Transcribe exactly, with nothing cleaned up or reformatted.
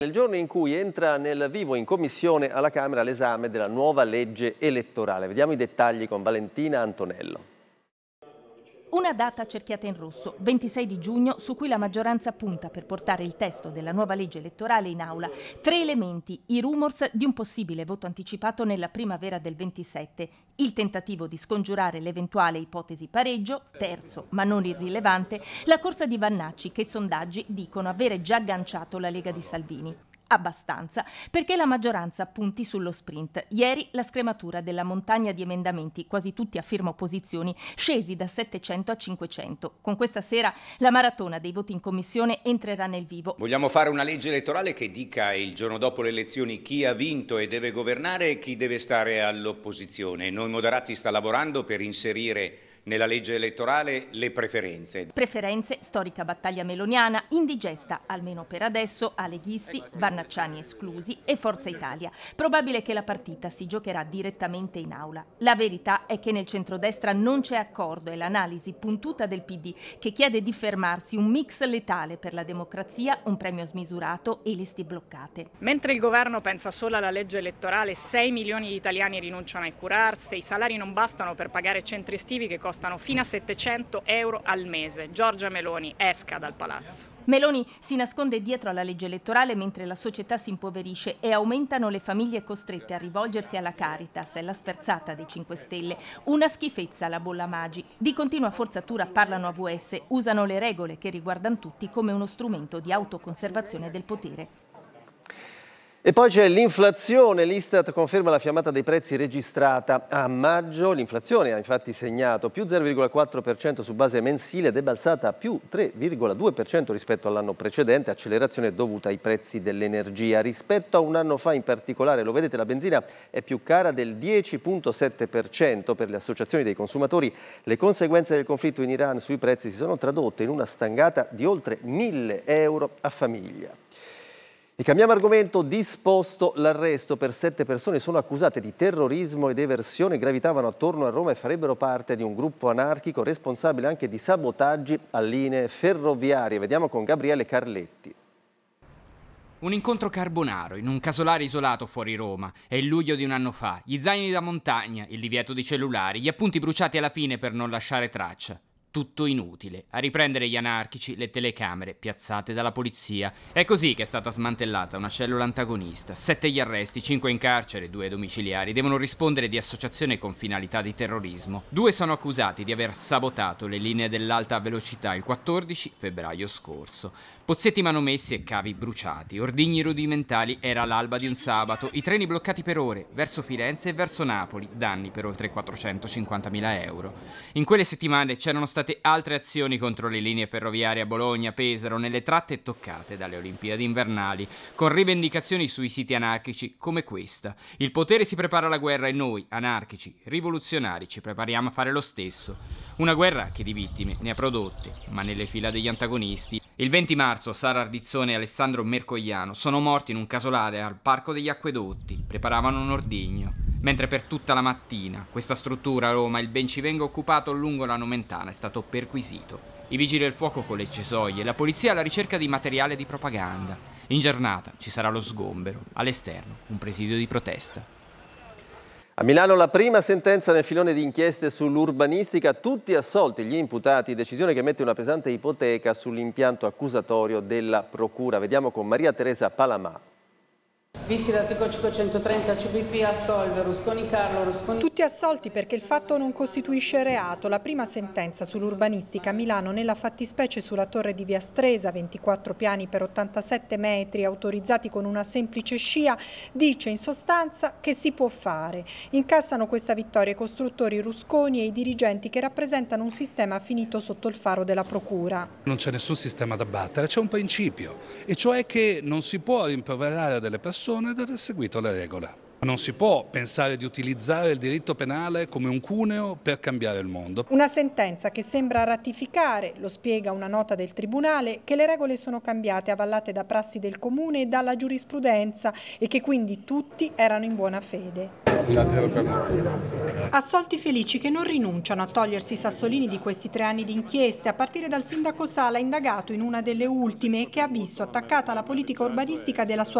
Nel giorno in cui entra nel vivo in commissione alla Camera l'esame della nuova legge elettorale. Vediamo i dettagli con Valentina Antonello. Una data cerchiata in rosso, ventisei di giugno, su cui la maggioranza punta per portare il testo della nuova legge elettorale in aula. Tre elementi, i rumors di un possibile voto anticipato nella primavera del ventisette, il tentativo di scongiurare l'eventuale ipotesi pareggio, terzo, ma non irrilevante, la corsa di Vannacci che i sondaggi dicono avere già agganciato la Lega di Salvini. Abbastanza, perché la maggioranza punti sullo sprint. Ieri la scrematura della montagna di emendamenti, quasi tutti a firma opposizioni, scesi da settecento a cinquecento. Con questa sera la maratona dei voti in commissione entrerà nel vivo. Vogliamo fare una legge elettorale che dica il giorno dopo le elezioni chi ha vinto e deve governare e chi deve stare all'opposizione. Noi moderati sta lavorando per inserire nella legge elettorale le preferenze. Preferenze, storica battaglia meloniana, indigesta, almeno per adesso, a leghisti, vannacciani esclusi e Forza Italia. Probabile che la partita si giocherà direttamente in aula. La verità è che nel centrodestra non c'è accordo e l'analisi puntuta del P D che chiede di fermarsi un mix letale per la democrazia, un premio smisurato e liste bloccate. Mentre il governo pensa solo alla legge elettorale, sei milioni di italiani rinunciano ai curarsi, i salari non bastano per pagare centri estivi che costano fino a settecento euro al mese. Giorgia Meloni esca dal palazzo. Meloni si nasconde dietro alla legge elettorale mentre la società si impoverisce e aumentano le famiglie costrette a rivolgersi alla Caritas e alla sferzata dei cinque Stelle. Una schifezza la bolla Maggi. Di continua forzatura parlano a V S, usano le regole che riguardano tutti come uno strumento di autoconservazione del potere. E poi c'è l'inflazione, l'Istat conferma la fiammata dei prezzi registrata a maggio, l'inflazione ha infatti segnato più zero virgola quattro per cento su base mensile ed è balzata a più tre virgola due per cento rispetto all'anno precedente, accelerazione dovuta ai prezzi dell'energia. Rispetto a un anno fa in particolare, lo vedete, la benzina è più cara del dieci virgola sette per cento. Per le associazioni dei consumatori le conseguenze del conflitto in Iran sui prezzi si sono tradotte in una stangata di oltre mille euro a famiglia. E cambiamo argomento, disposto l'arresto per sette persone sono accusate di terrorismo ed eversione, gravitavano attorno a Roma e farebbero parte di un gruppo anarchico responsabile anche di sabotaggi a linee ferroviarie. Vediamo con Gabriele Carletti. Un incontro carbonaro in un casolare isolato fuori Roma. È il luglio di un anno fa. Gli zaini da montagna, il divieto di cellulari, gli appunti bruciati alla fine per non lasciare traccia. Tutto inutile. A riprendere gli anarchici le telecamere piazzate dalla polizia. È così che è stata smantellata una cellula antagonista. Sette gli arresti, cinque in carcere, due domiciliari. Devono rispondere di associazione con finalità di terrorismo. Due sono accusati di aver sabotato le linee dell'alta velocità il quattordici febbraio scorso. Pozzetti manomessi e cavi bruciati. Ordigni rudimentali, era l'alba di un sabato. I treni bloccati per ore, verso Firenze e verso Napoli. Danni per oltre quattrocentocinquantamila euro. In quelle settimane c'erano stati altre azioni contro le linee ferroviarie a Bologna, Pesaro, nelle tratte toccate dalle Olimpiadi invernali, con rivendicazioni sui siti anarchici come questa. Il potere si prepara alla guerra e noi, anarchici, rivoluzionari, ci prepariamo a fare lo stesso. Una guerra che di vittime ne ha prodotte, ma nelle fila degli antagonisti. Il venti marzo Sara Ardizzone e Alessandro Mercogliano sono morti in un casolare al Parco degli Acquedotti, preparavano un ordigno. Mentre per tutta la mattina questa struttura a Roma, il bencivengo occupato lungo la Nomentana, è stato perquisito. I vigili del fuoco con le cesoie, la polizia alla ricerca di materiale di propaganda. In giornata ci sarà lo sgombero, all'esterno un presidio di protesta. A Milano la prima sentenza nel filone di inchieste sull'urbanistica, tutti assolti gli imputati, decisione che mette una pesante ipoteca sull'impianto accusatorio della procura. Vediamo con Maria Teresa Palamà. Visti l'articolo cinquecentotrenta C P P, assolve Rusconi Carlo, Rusconi... Tutti assolti perché il fatto non costituisce reato. La prima sentenza sull'urbanistica a Milano nella fattispecie sulla torre di Via Stresa, ventiquattro piani per ottantasette metri autorizzati con una semplice scia, dice in sostanza che si può fare. Incassano questa vittoria i costruttori Rusconi e i dirigenti che rappresentano un sistema finito sotto il faro della procura. Non c'è nessun sistema da battere, c'è un principio, e cioè che non si può rimproverare delle persone di aver seguito le regole. Non si può pensare di utilizzare il diritto penale come un cuneo per cambiare il mondo. Una sentenza che sembra ratificare, lo spiega una nota del Tribunale, che le regole sono cambiate, avallate da prassi del Comune e dalla giurisprudenza e che quindi tutti erano in buona fede. Grazie per noi. Assolti felici che non rinunciano a togliersi i sassolini di questi tre anni di inchieste, a partire dal sindaco Sala, indagato in una delle ultime, che ha visto attaccata la politica urbanistica della sua